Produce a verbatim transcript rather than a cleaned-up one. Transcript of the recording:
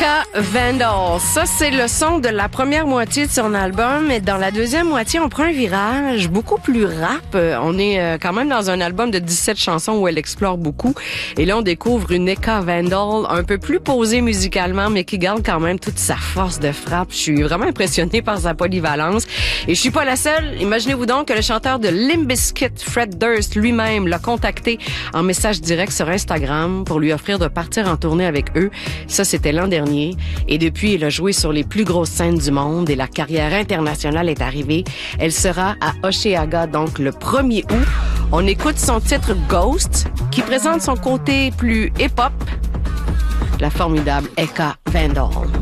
Eka Vandal. Ça, c'est le son de la première moitié de son album. Et dans la deuxième moitié, on prend un virage beaucoup plus rap. On est quand même dans un album de dix-sept chansons où elle explore beaucoup. Et là, on découvre une Eka Vandal un peu plus posée musicalement, mais qui garde quand même toute sa force de frappe. Je suis vraiment impressionnée par sa polyvalence. Et je suis pas la seule. Imaginez-vous donc que le chanteur de Limp Bizkit, Fred Durst, lui-même l'a contacté en message direct sur Instagram pour lui offrir de partir en tournée avec eux. Ça, c'était l'an dernier. Et depuis, elle a joué sur les plus grosses scènes du monde et la carrière internationale est arrivée. Elle sera à Osheaga, donc le premier août. On écoute son titre Ghost, qui présente son côté plus hip-hop. La formidable Eka Vandal.